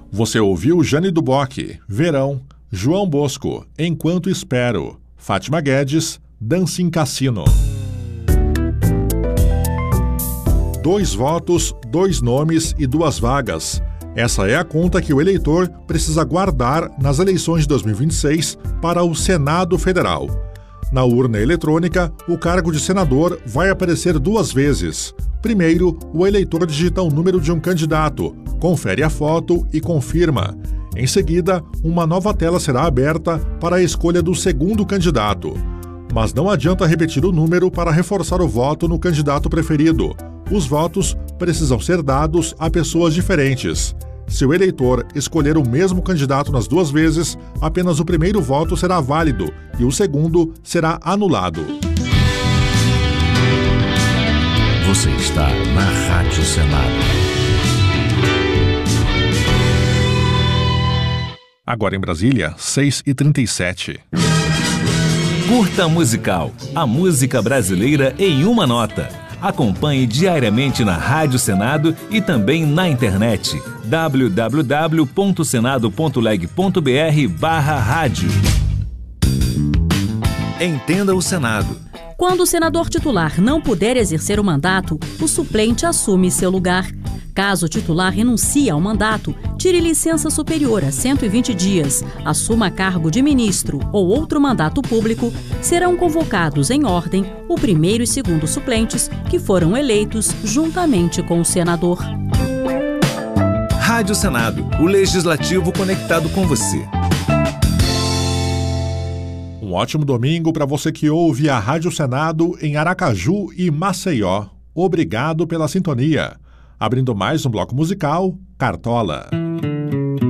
Você ouviu Jane do Bock, Verão, João Bosco, Enquanto Espero, Fátima Guedes, Dança em Cassino. 2 votos, 2 nomes e 2 vagas. Essa é a conta que o eleitor precisa guardar nas eleições de 2026 para o Senado Federal. Na urna eletrônica, o cargo de senador vai aparecer 2 vezes. Primeiro, o eleitor digita o número de um candidato, confere a foto e confirma. Em seguida, uma nova tela será aberta para a escolha do segundo candidato. Mas não adianta repetir o número para reforçar o voto no candidato preferido. Os votos precisam ser dados a pessoas diferentes. Se o eleitor escolher o mesmo candidato nas 2 vezes, apenas o primeiro voto será válido e o segundo será anulado. Você está na Rádio Senado. Agora em Brasília, 6h37. Curta Musical, a música brasileira em uma nota. Acompanhe diariamente na Rádio Senado e também na internet www.senado.leg.br/rádio. Entenda o Senado. Quando o senador titular não puder exercer o mandato, o suplente assume seu lugar. Caso o titular renuncie ao mandato, tire licença superior a 120 dias, assuma cargo de ministro ou outro mandato público, serão convocados em ordem o primeiro e segundo suplentes que foram eleitos juntamente com o senador. Rádio Senado, o legislativo conectado com você. Um ótimo domingo para você que ouve a Rádio Senado em Aracaju e Maceió. Obrigado pela sintonia. Abrindo mais um bloco musical, Cartola.